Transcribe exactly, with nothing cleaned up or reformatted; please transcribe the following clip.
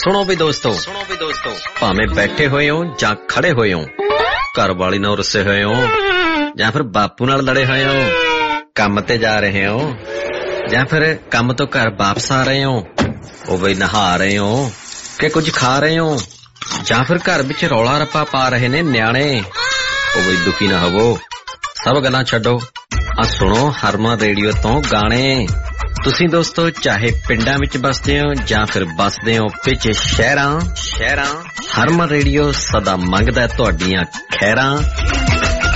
ਸੁਣੋ ਵੀ ਦੋਸਤੋ, ਸੁਣੋ ਵੀ ਦੋਸਤੋ, ਭਾਵੇਂ ਬੈਠੇ ਹੋਏ ਹੋ ਜਾਂ ਖੜੇ ਹੋਏ ਹੋ, ਘਰ ਵਾਲੀ ਨਾਲ ਰੁੱਸੇ ਹੋਏ ਹੋ ਜਾਂ ਫਿਰ ਬਾਪੂ ਨਾਲ ਲੜੇ ਹੋਏ ਹੋ, ਕੰਮ ਤੇ ਜਾ ਰਹੇ ਹੋ ਜਾਂ ਫਿਰ ਕੰਮ ਤੋਂ ਘਰ ਵਾਪਸ ਆ ਰਹੇ ਹੋ, ਉਹ ਵੀ ਨਹਾ ਰਹੇ ਹੋ ਕਿ ਕੁਝ ਖਾ ਰਹੇ ਹੋ, ਜਾਂ ਫਿਰ ਘਰ ਵਿੱਚ ਰੌਲਾ ਰੱਪਾ ਪਾ ਰਹੇ ਨੇ ਨਿਆਣੇ, ਉਹ ਵੀ ਦੁਖੀ ਨਾ ਹੋਵੋ। ਸਭ ਗੱਲਾਂ ਛੱਡੋ, ਆ ਸੁਣੋ ਹਰਮਨ ਰੇਡੀਓ ਤੋਂ ਗਾਣੇ। ਤੁਸੀਂ ਦੋਸਤੋ ਚਾਹੇ ਪਿੰਡਾਂ ਵਿੱਚ ਬਸਦੇ ਹੋ ਜਾਂ ਫਿਰ ਬਸਦੇ ਹੋ ਵਿੱਚ ਸ਼ਹਿਰਾਂ ਸ਼ਹਿਰਾਂ ਹਰਮਨ ਰੇਡੀਓ ਸਦਾ ਮੰਗਦਾ ਤੁਹਾਡੀਆਂ ਖੈਰਾਂ।